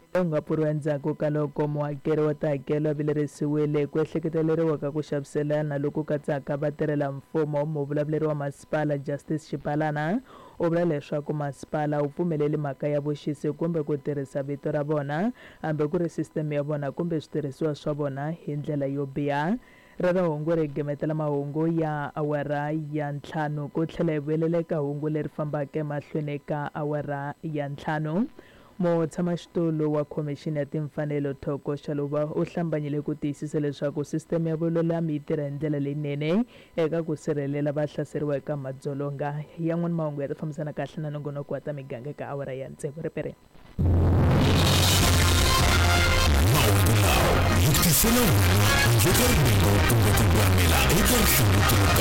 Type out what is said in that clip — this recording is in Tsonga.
lowu nga pfuriwa endzhaku ka loko muhakeri wa tihakelo a vilerisiwile ku ehleketeleriwa ka ku xaviselana loku katsaka vatirhela mfumo. Muvulavuleri wa masipala Justice Xipalana u vula leswaku masipala wu pfumeleli mhaka ya vuxisi kumbe ku tirhisa vito ra vona hambi ku ri sisiteme ya vona kumbe switirhisiwa swa vona hi ndlela yo biha. Rero hungu ri gemetela mahungu ya awara ya 5 ku tlhela hi vuyeleleka hungu leri fambaka emahlweni ka awara ya 5. Mutshamaxitulu wa khomixini ya timfanelo Thoko Xaluva u hlambanyile ku tiyisisa leswaku sisiteme ya vululami yi tirha hi ndlela leyinene eka ku sirhelela vahlaseriwa eka madzolonga. Yan'wana mahungu ya ta fambisana kahle na nongonoko wa ta miganga eka awara ya 6 ripere. Mahungu lawa yi tisela wena njeka riqingho kumbe ku bamela eka rihlangutelo